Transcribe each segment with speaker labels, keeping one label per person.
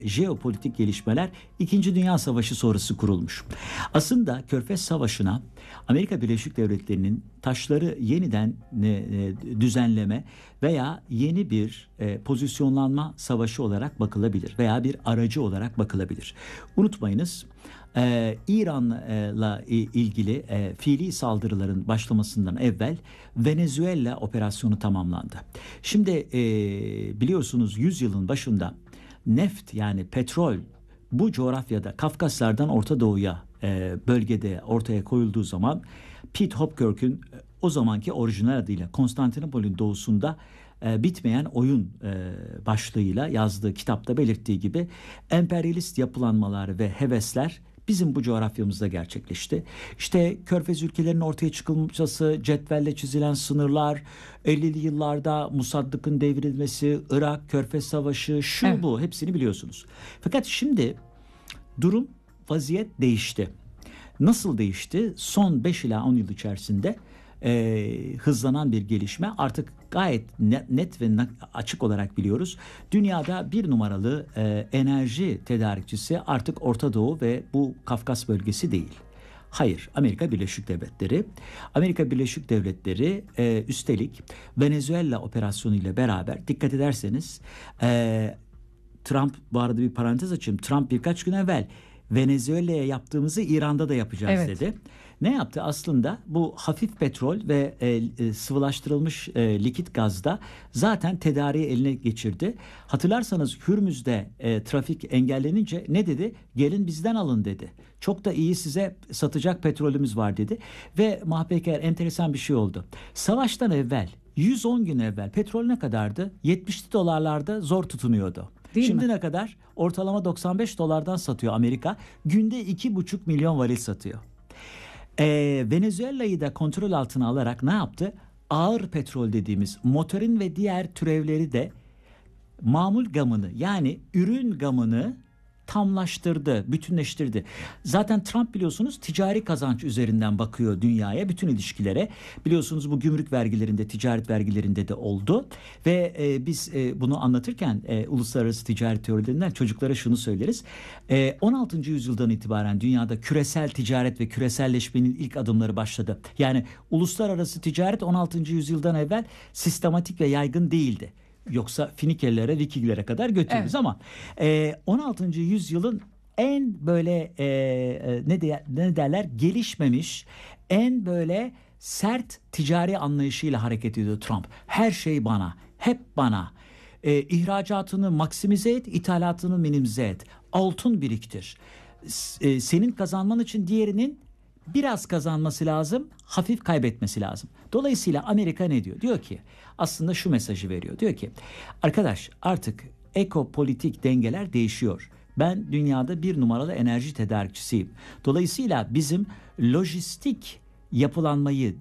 Speaker 1: jeopolitik gelişmeler 2. Dünya Savaşı sonrası kurulmuş. Aslında Körfez Savaşı'na Amerika Birleşik Devletleri'nin taşları yeniden düzenleme veya yeni bir pozisyonlanma savaşı olarak bakılabilir veya bir aracı olarak bakılabilir. Unutmayınız, İran'la ilgili fiili saldırıların başlamasından evvel Venezuela operasyonu tamamlandı. Şimdi biliyorsunuz 100 yılın başında neft, yani petrol, bu coğrafyada Kafkaslardan Orta Doğu'ya bölgede ortaya koyulduğu zaman Pete Hopkirk'ün o zamanki orijinal adıyla Konstantinopol'ün doğusunda bitmeyen oyun başlığıyla yazdığı kitapta belirttiği gibi emperyalist yapılanmalar ve hevesler bizim bu coğrafyamızda gerçekleşti. İşte Körfez ülkelerinin ortaya çıkılması, cetvelle çizilen sınırlar, 50'li yıllarda Musaddık'ın devrilmesi, Irak, Körfez Savaşı, şu bu hepsini biliyorsunuz. Fakat şimdi durum, vaziyet değişti. Nasıl değişti? Son 5 ila 10 yıl içerisinde hızlanan bir gelişme, artık gayet net ve açık olarak biliyoruz. Dünyada bir numaralı enerji tedarikçisi artık Orta Doğu ve bu Kafkas bölgesi değil. Hayır, Amerika Birleşik Devletleri. Amerika Birleşik Devletleri üstelik Venezuela operasyonu ile beraber, dikkat ederseniz Trump, bu arada bir parantez açayım, Trump birkaç gün evvel Venezuela'ya yaptığımızı İran'da da yapacağız dedi. Ne yaptı? Aslında bu hafif petrol ve sıvılaştırılmış likit gazda zaten tedariği eline geçirdi. Hatırlarsanız Hürmüz'de trafik engellenince ne dedi? Gelin bizden alın dedi. Çok da iyi, size satacak petrolümüz var dedi. Ve Mahpeker, enteresan bir şey oldu. Savaştan evvel, 110 gün evvel petrol ne kadardı? 70'li dolarlarda zor tutunuyordu. Şimdi ne kadar? Ortalama 95 dolardan satıyor Amerika. Günde 2,5 milyon varil satıyor. Venezuela'yı da kontrol altına alarak ne yaptı? Ağır petrol dediğimiz motorin ve diğer türevleri de mamul gamını, yani ürün gamını tamlaştırdı, bütünleştirdi. Zaten Trump biliyorsunuz ticari kazanç üzerinden bakıyor dünyaya, bütün ilişkilere. Biliyorsunuz bu gümrük vergilerinde, ticaret vergilerinde de oldu. Ve biz bunu anlatırken uluslararası ticaret teorilerinden çocuklara şunu söyleriz. 16. yüzyıldan itibaren dünyada küresel ticaret ve küreselleşmenin ilk adımları başladı. Yani uluslararası ticaret 16. yüzyıldan evvel sistematik ve yaygın değildi. Yoksa Finikelilere, Vikingilere kadar götürürüz ama 16. yüzyılın en böyle ne derler, gelişmemiş, en böyle sert ticari anlayışıyla hareket ediyor Trump. Her şey bana, hep bana. İhracatını maksimize et, ithalatını minimize et. Altın biriktir. Senin kazanman için diğerinin biraz kazanması lazım, hafif kaybetmesi lazım. Dolayısıyla Amerika ne diyor? Diyor ki, aslında şu mesajı veriyor. Diyor ki, arkadaş, artık ekopolitik dengeler değişiyor. Ben dünyada bir numaralı enerji tedarikçisiyim. Dolayısıyla bizim lojistik yapılanmayı,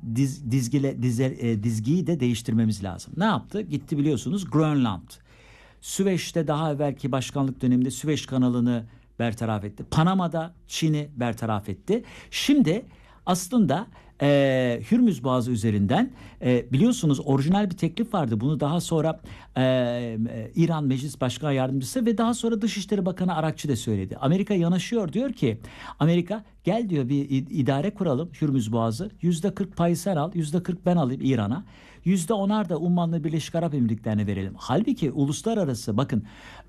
Speaker 1: dizgiyi de değiştirmemiz lazım. Ne yaptı? Gitti biliyorsunuz Grönland. Süveyş'te daha evvelki başkanlık döneminde Süveyş kanalını bertaraf etti. Panama'da Çin'i bertaraf etti. Şimdi aslında Hürmüz Boğazı üzerinden biliyorsunuz orijinal bir teklif vardı. Bunu daha sonra İran Meclis Başkan Yardımcısı ve daha sonra Dışişleri Bakanı Arakçı da söyledi. Amerika yanaşıyor, diyor ki Amerika, gel diyor, bir idare kuralım Hürmüz Boğazı. %40 payı sen al, %40 ben alayım İran'a. %10'ar da Ummanlı Birleşik Arap Emirlikleri'ne verelim. Halbuki uluslararası, bakın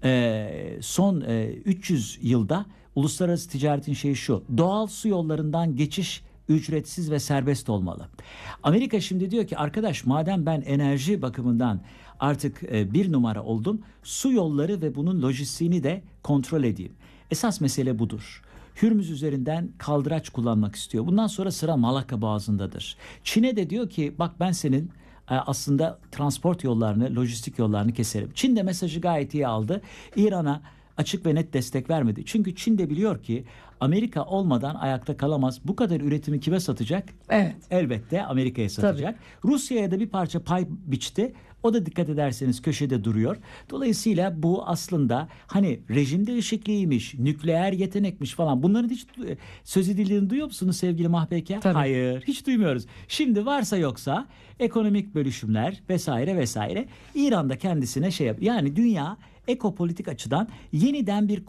Speaker 1: son 300 yılda uluslararası ticaretin şeyi şu: doğal su yollarından geçiş ücretsiz ve serbest olmalı. Amerika şimdi diyor ki, arkadaş, madem ben enerji bakımından artık bir numara oldum, su yolları ve bunun lojistiğini de kontrol edeyim. Esas mesele budur. Hürmüz üzerinden kaldıraç kullanmak istiyor. Bundan sonra sıra Malakka Boğazı'ndadır. Çin'e de diyor ki, bak ben senin aslında transport yollarını, lojistik yollarını keserim. Çin de mesajı gayet iyi aldı. İran'a açık ve net destek vermedi. Çünkü Çin de biliyor ki Amerika olmadan ayakta kalamaz. Bu kadar üretimi kime satacak?
Speaker 2: Evet.
Speaker 1: Elbette Amerika'ya satacak. Tabii. Rusya'ya da bir parça pay biçti. O da dikkat ederseniz köşede duruyor. Dolayısıyla bu aslında hani rejim değişikliğiymiş, nükleer yetenekmiş falan, bunların hiç söz edildiğini duyuyor musunuz sevgili Mahpeker?
Speaker 2: Tabii.
Speaker 1: Hayır, hiç duymuyoruz. Şimdi varsa yoksa ekonomik bölüşümler vesaire vesaire. İran'da kendisine şey yap. Yani dünya ekopolitik açıdan yeniden bir